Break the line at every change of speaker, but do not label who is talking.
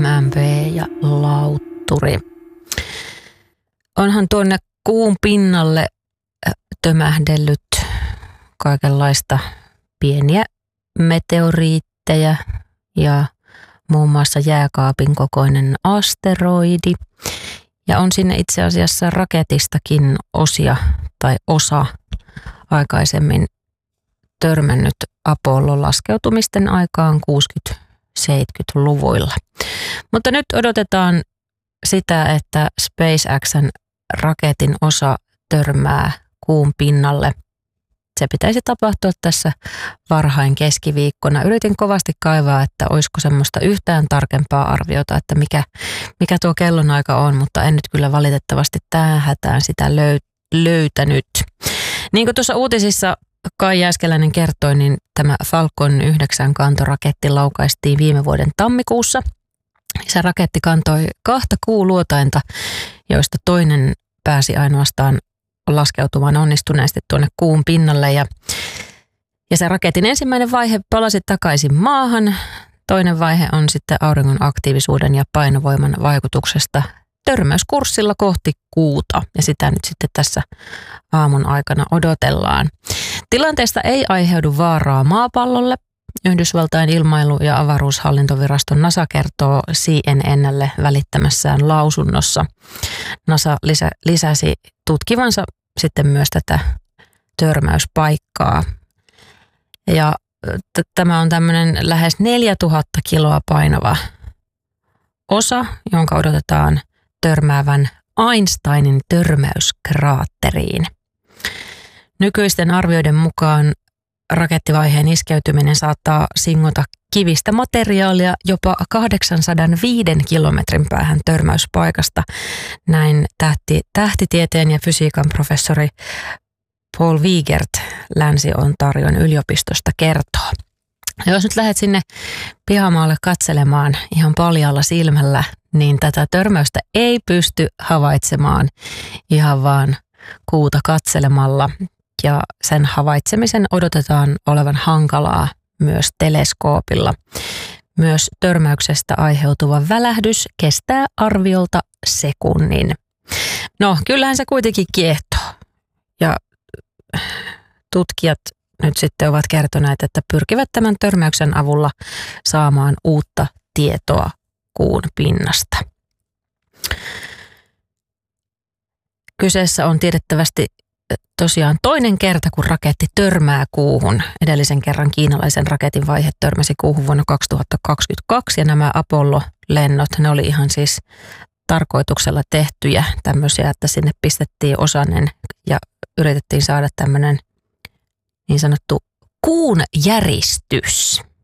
MMV ja lautturi. Onhan tuonne kuun pinnalle tömähdellyt kaikenlaista pieniä meteoriitteja ja muun muassa jääkaapin kokoinen asteroidi. Ja on sinne itse asiassa raketistakin osa aikaisemmin törmännyt Apollon laskeutumisten aikaan 60-70-luvuilla. Mutta nyt odotetaan sitä, että SpaceXn raketin osa törmää kuun pinnalle. Se pitäisi tapahtua tässä varhain keskiviikkona. Yritin kovasti kaivaa, että olisiko semmoista yhtään tarkempaa arviota, että mikä tuo kellonaika on, mutta en nyt kyllä valitettavasti tähän hätään sitä löytänyt. Niin kuin tuossa uutisissa Kai Jääskeläinen kertoi, niin tämä Falcon 9 kantoraketti laukaistiin viime vuoden tammikuussa. Se raketti kantoi 2 kuuluotainta, joista toinen pääsi ainoastaan laskeutumaan onnistuneesti tuonne kuun pinnalle. Ja se raketin ensimmäinen vaihe palasi takaisin maahan. Toinen vaihe on sitten auringon aktiivisuuden ja painovoiman vaikutuksesta törmäyskurssilla kohti kuuta. Ja sitä nyt sitten tässä aamun aikana odotellaan. Tilanteesta ei aiheudu vaaraa maapallolle. Yhdysvaltain ilmailu- ja avaruushallintovirasto NASA kertoo CNN:lle välittämässään lausunnossa. NASA lisäsi tutkivansa sitten myös tätä törmäyspaikkaa. Ja tämä on tämmöinen lähes 4000 kiloa painava osa, jonka odotetaan törmäävän Einsteinin törmäyskraatteriin. Nykyisten arvioiden mukaan rakettivaiheen iskeytyminen saattaa singota kivistä materiaalia jopa 805 kilometrin päähän törmäyspaikasta. Näin tähtitieteen ja fysiikan professori Paul Wiegert Länsi-Ontarion yliopistosta kertoo. Ja jos nyt lähdet sinne pihamaalle katselemaan ihan paljaalla silmällä, niin tätä törmäystä ei pysty havaitsemaan ihan vaan kuuta katselemalla. Ja sen havaitsemisen odotetaan olevan hankalaa myös teleskoopilla. Myös törmäyksestä aiheutuva välähdys kestää arviolta sekunnin. No, kyllähän se kuitenkin kiehtoo. Ja tutkijat nyt sitten ovat kertoneet, että pyrkivät tämän törmäyksen avulla saamaan uutta tietoa kuun pinnasta. Kyseessä on tiedettävästi tosiaan toinen kerta, kun raketti törmää kuuhun. Edellisen kerran kiinalaisen raketin vaihe törmäsi kuuhun vuonna 2022 ja nämä Apollo-lennot, ne oli ihan siis tarkoituksella tehtyjä tämmöisiä, että sinne pistettiin osanen ja yritettiin saada tämmöinen niin sanottu kuun järistys.